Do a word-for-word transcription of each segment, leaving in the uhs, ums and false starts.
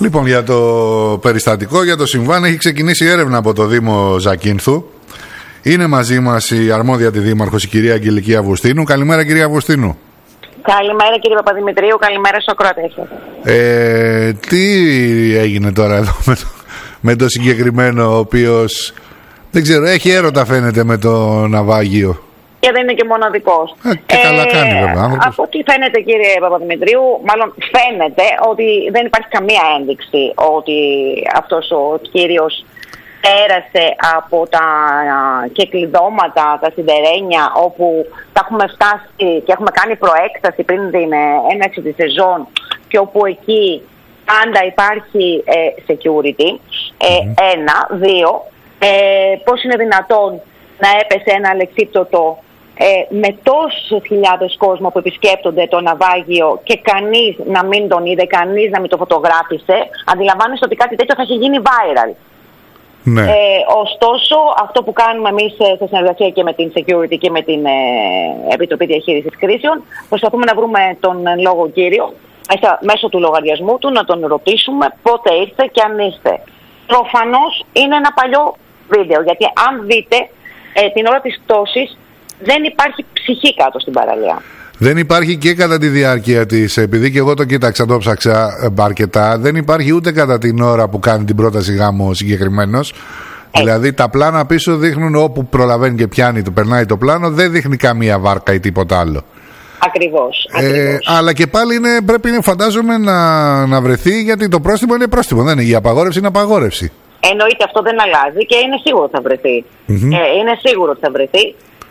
Λοιπόν, για το περιστατικό, για το συμβάν, έχει ξεκινήσει έρευνα από το Δήμο Ζακίνθου. Είναι μαζί μας η αρμόδια τη Δήμαρχος, η κυρία Αγγελική Αυγουστίνου. Καλημέρα, κυρία Αυγουστίνου. Καλημέρα, κύριε Παπαδημητρίου. Καλημέρα στους ακροατές σας. Ε, τι έγινε τώρα εδώ με το, με το συγκεκριμένο, ο οποίος, δεν ξέρω, έχει έρωτα φαίνεται με το ναυάγιο. Και δεν είναι και μοναδικός. Ε, και καλά ε, κάνει βέβαια. Από ό,τι φαίνεται, κύριε Παπαδημητρίου, μάλλον φαίνεται ότι δεν υπάρχει καμία ένδειξη ότι αυτός ο κύριος πέρασε από τα κεκλειδώματα, τα σιδερένια, όπου τα έχουμε φτάσει και έχουμε κάνει προέκταση πριν την έναρξη της σεζόν και όπου εκεί πάντα υπάρχει ε, security. Ε, mm-hmm. Ένα, δύο, ε, πώς είναι δυνατόν να έπεσε ένα αλεξίπτωτο ε, με τόσους χιλιάδες κόσμο που επισκέπτονται το ναυάγιο και κανείς να μην τον είδε, κανείς να μην το φωτογράφησε. Αντιλαμβάνεστε ότι κάτι τέτοιο θα έχει γίνει viral. Ναι. Ε, ωστόσο, αυτό που κάνουμε εμείς σε συνεργασία και με την Security και με την ε, Επιτροπή Διαχείρισης Κρίσεων, προσπαθούμε να βρούμε τον λόγο κύριο μέσα, μέσω του λογαριασμού του, να τον ρωτήσουμε πότε ήρθε και αν ήρθε. Προφανώς είναι ένα παλιό βίντεο, γιατί αν δείτε ε, την ώρα της πτώσης δεν υπάρχει ψυχή κάτω στην παραλία. Δεν υπάρχει και κατά τη διάρκεια της, επειδή και εγώ το κοίταξα, το ψάξα αρκετά, δεν υπάρχει ούτε κατά την ώρα που κάνει την πρόταση γάμου συγκεκριμένος. Ε. Δηλαδή τα πλάνα πίσω δείχνουν όπου προλαβαίνει και πιάνει, το περνάει το πλάνο, δεν δείχνει καμία βάρκα ή τίποτα άλλο. Ακριβώς. Ε, ακριβώς. Αλλά και πάλι είναι, πρέπει φαντάζομαι να, να βρεθεί, γιατί το πρόστιμο είναι πρόστιμο, δεν είναι, η απαγόρευση είναι απαγόρευση. Εννοείται, αυτό δεν αλλάζει και είναι σίγουρο ότι θα βρεθεί. Mm-hmm. Ε, είναι σίγουρο ότι θα βρεθεί.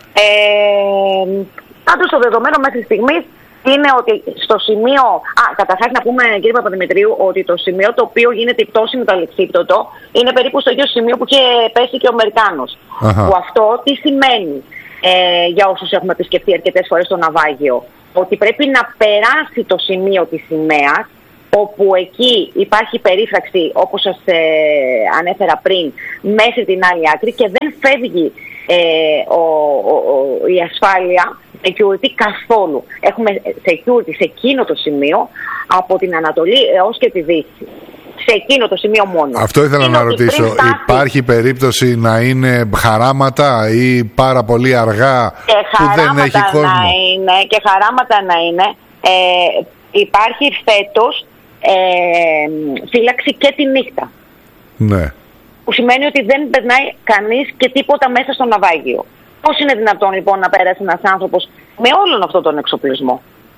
Ε, Πάντως το δεδομένο μέχρι στιγμής είναι ότι στο σημείο... Α, καταρχάς να πούμε, κύριε Παπαδημητρίου, ότι το σημείο το οποίο γίνεται η πτώση με το αλεξίπτωτο είναι περίπου στο ίδιο σημείο που είχε πέσει και ο Αμερικάνος. Που αυτό τι σημαίνει ε, για όσους έχουμε επισκεφτεί αρκετές φορές στο ναυάγιο? Ότι πρέπει να περάσει το σημείο της σημαίας, όπου εκεί υπάρχει περίφραξη, όπως σας ε, ανέφερα πριν, μέχρι την άλλη άκρη και δεν φεύγει ε, ο, ο, ο, η ασφάλεια, security καθόλου. Έχουμε security σε εκείνο το σημείο, από την Ανατολή έως και τη Δύση. Σε εκείνο το σημείο μόνο. Αυτό ήθελα είναι να ρωτήσω. Φτάσει... Υπάρχει περίπτωση να είναι χαράματα ή πάρα πολύ αργά και που δεν έχει κόσμο? Να είναι, και χαράματα να είναι. Ε, υπάρχει φέτος ε, φύλαξη και τη νύχτα. Ναι. Που σημαίνει ότι δεν περνάει κανείς και τίποτα μέσα στο ναυάγιο. Πώς είναι δυνατόν λοιπόν να πέρασε ένας άνθρωπος με όλον αυτόν τον εξοπλισμό?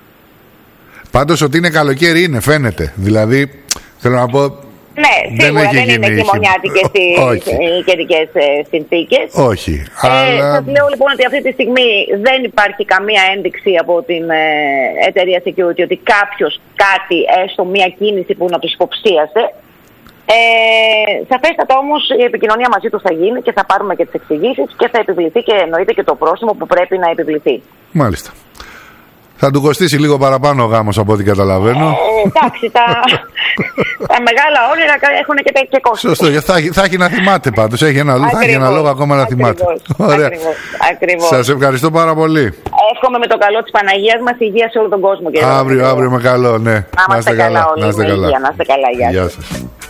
Πάντως ότι είναι καλοκαίρι είναι, φαίνεται. Δηλαδή, θέλω να πω... Ναι, σίγουρα δεν, δεν είναι χειμωνιάτικες οι καιρικές συνθήκες. Όχι. Ε, αλλά... Σας λέω λοιπόν ότι αυτή τη στιγμή δεν υπάρχει καμία ένδειξη από την ε, εταιρεία Security ότι κάποιος κάτι, έστω μία κίνηση που να τους υποψίασε. Ε, σαφέστατα όμως η επικοινωνία μαζί τους θα γίνει και θα πάρουμε και τις εξηγήσεις και θα επιβληθεί και εννοείται και το πρόστιμο που πρέπει να επιβληθεί. Μάλιστα. Θα του κοστίσει λίγο παραπάνω ο γάμος από ό,τι καταλαβαίνω. Ε, εντάξει, τα, τα μεγάλα όνειρα έχουν και, και κόστος. Σωστό, θα, θα έχει να θυμάται πάντως. Έχει ένα, ακριβώς, θα έχει ένα λόγο ακόμα να ακριβώς, θυμάται. Ωραία. Ακριβώς, ακριβώς. Σας ευχαριστώ πάρα πολύ. Εύχομαι με το καλό της Παναγίας μας υγεία σε όλο τον κόσμο. Αύριο, αύριο με καλό, ναι. Να είστε καλά όλοι. Να είστε καλά. Γεια σας.